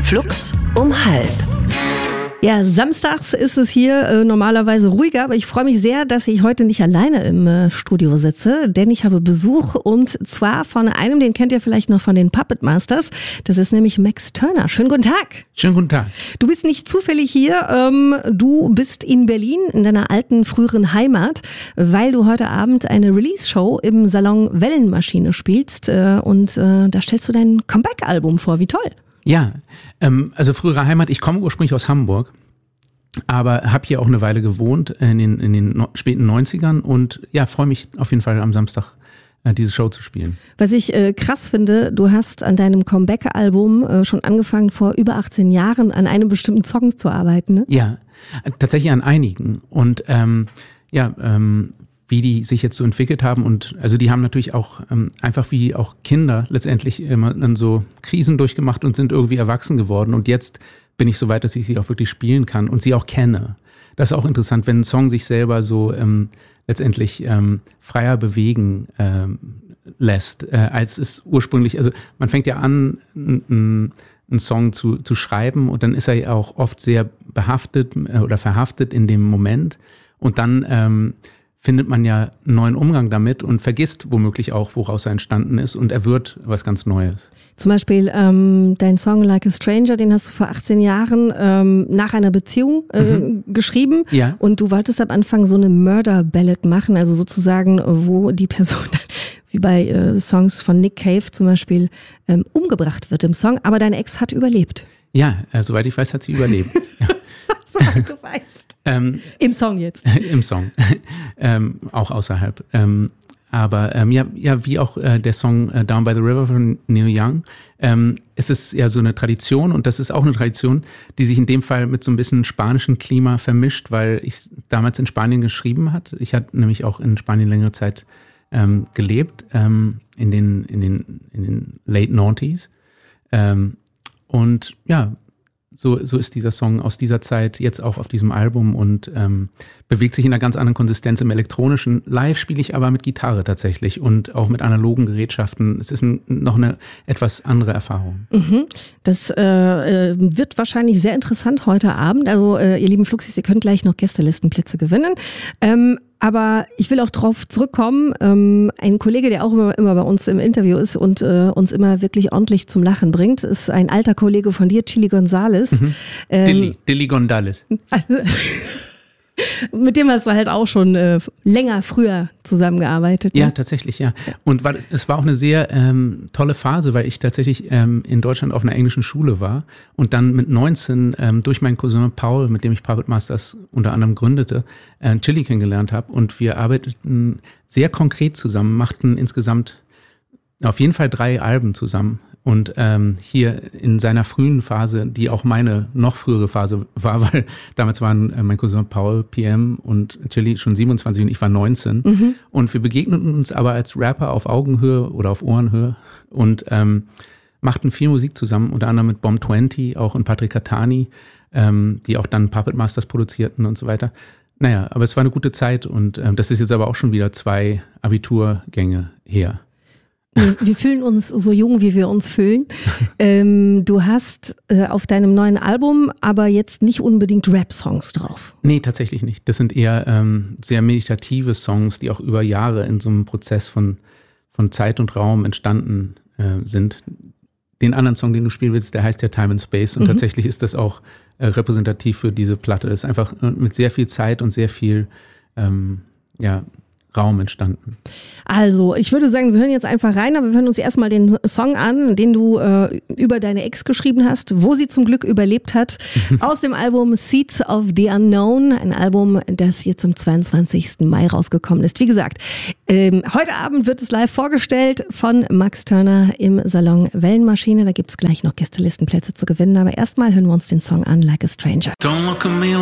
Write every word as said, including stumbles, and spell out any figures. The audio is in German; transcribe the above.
Flux um halb. Ja, samstags ist es hier äh, normalerweise ruhiger, aber ich freue mich sehr, dass ich heute nicht alleine im äh, Studio sitze, denn ich habe Besuch und zwar von einem, den kennt ihr vielleicht noch von den Puppet Masters. Das ist nämlich Max Turner. Schönen guten Tag. Schönen guten Tag. Du bist nicht zufällig hier, ähm, du bist in Berlin, in deiner alten, früheren Heimat, weil du heute Abend eine Release-Show im Salon Wellenmaschine spielst äh, und äh, da stellst du dein Comeback-Album vor. Wie toll. Ja, ähm, also frühere Heimat, ich komme ursprünglich aus Hamburg, aber habe hier auch eine Weile gewohnt in den, in den no- späten neunzigern und ja, freue mich auf jeden Fall am Samstag äh, diese Show zu spielen. Was ich äh, krass finde, du hast an deinem Comeback-Album äh, schon angefangen, vor über achtzehn Jahren an einem bestimmten Song zu arbeiten, ne? Ja, äh, tatsächlich an einigen und ähm, ja, ähm, wie die sich jetzt so entwickelt haben und also die haben natürlich auch ähm, einfach wie auch Kinder letztendlich immer dann so Krisen durchgemacht und sind irgendwie erwachsen geworden und jetzt bin ich so weit, dass ich sie auch wirklich spielen kann und sie auch kenne. Das ist auch interessant, wenn ein Song sich selber so ähm, letztendlich ähm, freier bewegen ähm, lässt, äh, als es ursprünglich, also man fängt ja an, einen Song zu, zu schreiben und dann ist er ja auch oft sehr behaftet äh, oder verhaftet in dem Moment und dann ähm, findet man ja einen neuen Umgang damit und vergisst womöglich auch, woraus er entstanden ist und er wird was ganz Neues. Zum Beispiel ähm, dein Song Like a Stranger, den hast du vor achtzehn Jahren ähm, nach einer Beziehung äh, mhm. geschrieben ja. Und du wolltest am Anfang so eine Murder-Ballad machen, also sozusagen, wo die Person wie bei äh, Songs von Nick Cave zum Beispiel ähm, umgebracht wird im Song, aber deine Ex hat überlebt. Ja, äh, soweit ich weiß, hat sie überlebt. Ja. Soweit du weißt. Ähm, Im Song jetzt. Im Song. ähm, auch außerhalb. Ähm, aber ähm, ja, ja, wie auch äh, der Song äh, Down by the River von Neil Young, ähm, es ist ja so eine Tradition und das ist auch eine Tradition, die sich in dem Fall mit so ein bisschen spanischen Klima vermischt, weil ich damals in Spanien geschrieben hatte. Ich hatte nämlich auch in Spanien längere Zeit ähm, gelebt, ähm, in den, in den, in den Late Noughties. Ähm, und ja, So, so ist dieser Song aus dieser Zeit jetzt auch auf diesem Album und ähm, bewegt sich in einer ganz anderen Konsistenz im Elektronischen. Live spiele ich aber mit Gitarre tatsächlich und auch mit analogen Gerätschaften. Es ist ein, noch eine etwas andere Erfahrung. Mhm. Das äh, wird wahrscheinlich sehr interessant heute Abend. Also äh, ihr lieben Fluxis, ihr könnt gleich noch Gästelistenplätze gewinnen. Ähm, aber ich will auch drauf zurückkommen. Ähm, ein Kollege, der auch immer, immer bei uns im Interview ist und äh, uns immer wirklich ordentlich zum Lachen bringt, ist ein alter Kollege von dir, Chili Gonzales. Mhm. Ähm, Dilly, Dilly Gonzales. Also, mit dem hast du halt auch schon äh, länger früher zusammengearbeitet. Ne? Ja, tatsächlich, ja. Und war, es war auch eine sehr ähm, tolle Phase, weil ich tatsächlich ähm, in Deutschland auf einer englischen Schule war und dann mit neunzehn ähm, durch meinen Cousin Paul, mit dem ich Puppet Masters unter anderem gründete, äh, Chili kennengelernt habe und wir arbeiteten sehr konkret zusammen, machten insgesamt auf jeden Fall drei Alben zusammen. Und ähm, hier in seiner frühen Phase, die auch meine noch frühere Phase war, weil damals waren äh, mein Cousin Paul P M und Chili schon siebenundzwanzig und ich war neunzehn. Mhm. Und wir begegneten uns aber als Rapper auf Augenhöhe oder auf Ohrenhöhe und ähm, machten viel Musik zusammen, unter anderem mit Bomb zwanzig, auch und Patrick Catani, ähm, die auch dann Puppet Masters produzierten und so weiter. Naja, aber es war eine gute Zeit und ähm, das ist jetzt aber auch schon wieder zwei Abiturgänge her. Wir fühlen uns so jung, wie wir uns fühlen. ähm, du hast äh, auf deinem neuen Album aber jetzt nicht unbedingt Rap-Songs drauf. Nee, tatsächlich nicht. Das sind eher ähm, sehr meditative Songs, die auch über Jahre in so einem Prozess von, von Zeit und Raum entstanden äh, sind. Den anderen Song, den du spielen willst, der heißt ja Time and Space und mhm. tatsächlich ist das auch äh, repräsentativ für diese Platte. Das ist einfach äh, mit sehr viel Zeit und sehr viel ähm, ja, Raum entstanden. Also, ich würde sagen, wir hören jetzt einfach rein, aber wir hören uns erstmal den Song an, den du äh, über deine Ex geschrieben hast, wo sie zum Glück überlebt hat, aus dem Album Seeds of the Unknown, ein Album, das jetzt am zweiundzwanzigsten Mai rausgekommen ist. Wie gesagt, ähm, heute Abend wird es live vorgestellt von Max Turner im Salon Wellenmaschine. Da gibt es gleich noch Gästelistenplätze zu gewinnen, aber erstmal hören wir uns den Song an, Like a Stranger. Don't look at me